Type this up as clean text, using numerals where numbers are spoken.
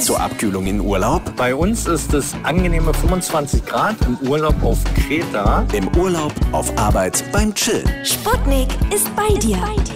zur Abkühlung in Urlaub? Bei uns ist es angenehme 25 Grad im Urlaub auf Kreta. Im Urlaub, auf Arbeit, beim Chillen. Sputnik ist bei dir.